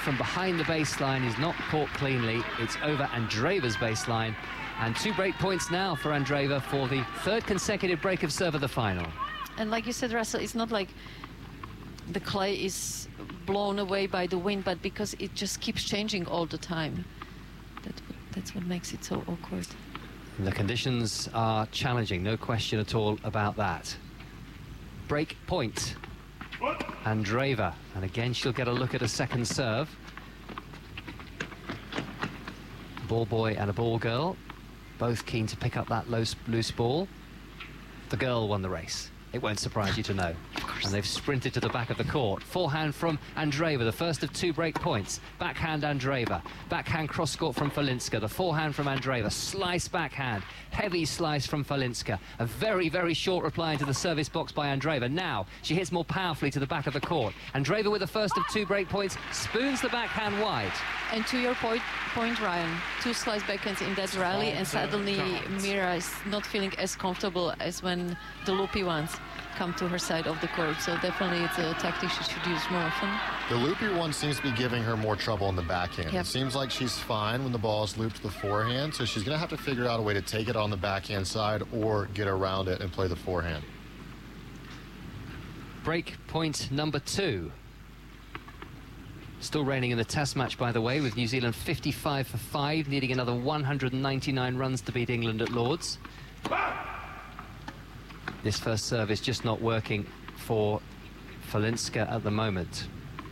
from behind the baseline is not caught cleanly. It's over Andreeva's baseline. And 2 break points now for Andreeva for the 3rd consecutive break of serve of the final. And like you said, Russell, it's not like the clay is blown away by the wind, but because it just keeps changing all the time. That's what makes it so awkward. And the conditions are challenging, no question at all about that. Break point. Andreeva, and again she'll get a look at a second serve. Ball boy and a ball girl, both keen to pick up that loose ball. The girl won the race. It won't surprise you to know. And they've sprinted to the back of the court. Forehand from Andreeva, the first of 2 break points. Backhand Andreeva. Backhand cross-court from Falinska. The forehand from Andreeva. Slice backhand. Heavy slice from Falinska. A very, very short reply into the service box by Andreeva. Now she hits more powerfully to the back of the court. Andreeva with the first of 2 break points spoons the backhand wide. And to your point, Ryan, 2 slice backhands in that rally, and suddenly Mira is not feeling as comfortable as when the loopy ones come to her side of the court. So definitely it's a tactic she should use more often. The loopy one seems to be giving her more trouble in the backhand. Yep. It seems like she's fine when the ball is looped to the forehand, so she's going to have to figure out a way to take it on the backhand side or get around it and play the forehand. Break point number 2. Still reigning in the test match, by the way, with New Zealand 55 for 5, needing another 199 runs to beat England at Lord's. This first serve is just not working for Falinska at the moment.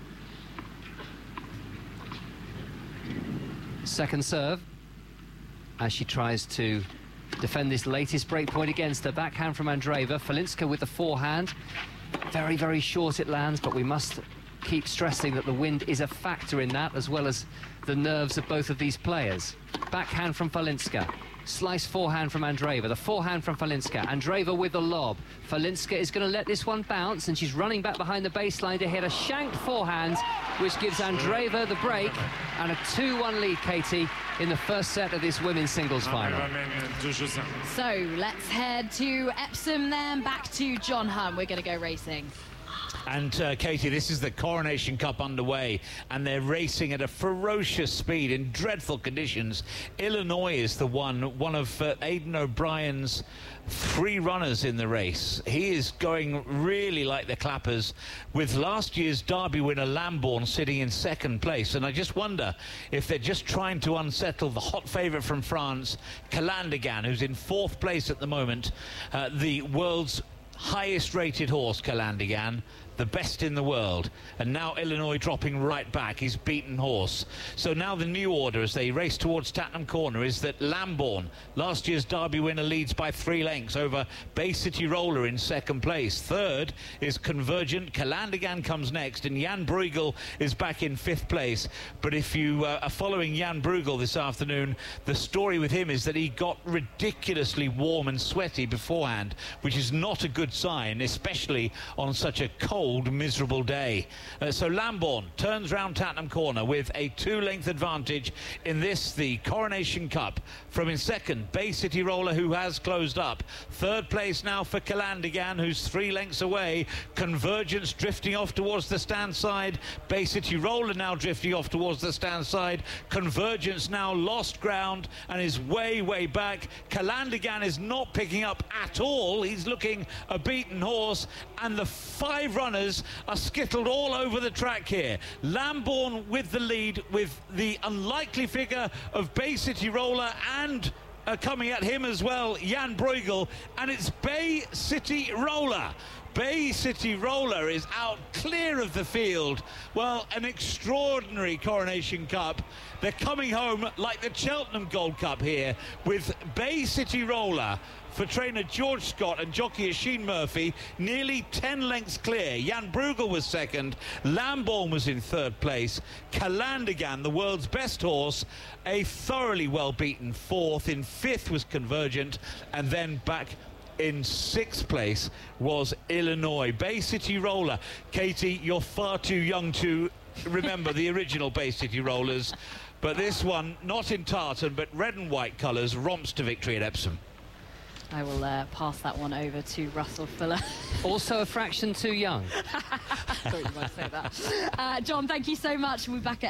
Second serve, as she tries to defend this latest break point against her. Backhand from Andreeva. Falinska with the forehand. Very, very short it lands, but we must keep stressing that the wind is a factor in that, as well as the nerves of both of these players. Backhand from Falinska. Slice forehand from Andreeva. The forehand from Falinska. Andreeva with the lob. Falinska is going to let this one bounce, and she's running back behind the baseline to hit a shanked forehand, which gives Andreeva the break and a 2-1 lead, Katie, in the first set of this women's singles final. So let's head to Epsom, then back to John Hunt. We're going to go racing. And Katie, this is the Coronation Cup underway, and they're racing at a ferocious speed in dreadful conditions. Illinois is the one of Aidan O'Brien's 3 runners in the race. He is going really like the clappers, with last year's Derby winner Lambourne sitting in 2nd place. And I just wonder if they're just trying to unsettle the hot favourite from France, Calandigan, who's in 4th place at the moment, the world's highest rated horse, Calandigan, the best in the world. And now Illinois dropping right back, his beaten horse. So now the new order as they race towards Tattenham Corner is that Lambourne, last year's Derby winner, leads by 3 lengths over Bay City Roller in 2nd place. 3rd is Convergent. Calandigan comes next, and Jan Bruegel is back in 5th place. But if you are following Jan Bruegel this afternoon, the story with him is that he got ridiculously warm and sweaty beforehand, which is not a good sign, especially on such a cold, miserable day. So Lambourne turns round Tattenham Corner with a 2-length advantage in this, the Coronation Cup. From in 2nd, Bay City Roller, who has closed up. 3rd place now for Calandigan, who's 3 lengths away. Convergence drifting off towards the stand side. Bay City Roller now drifting off towards the stand side. Convergence now lost ground and is way, way back. Calandigan is not picking up at all. He's looking a beaten horse, and the 5 runners are skittled all over the track here. Lambourne with the lead, with the unlikely figure of Bay City Roller, and coming at him as well, Jan Bruegel, and it's Bay City Roller. Bay City Roller is out clear of the field. Well, an extraordinary Coronation Cup. They're coming home like the Cheltenham Gold Cup here, with Bay City Roller for trainer George Scott and jockey Oisin Murphy nearly 10 lengths clear. Jan Bruegel was 2nd, Lambourne was in 3rd place, Calandigan, the world's best horse, a thoroughly well beaten 4th. In 5th was Convergent, and then back in 6th place was Illinois. Bay City Roller. Katie, you're far too young to remember the original Bay City Rollers, but this one, not in tartan but red and white colours, romps to victory at Epsom. I will pass that one over to Russell Fuller. Also a fraction too young. I thought you might say that. John, thank you so much. We'll be back at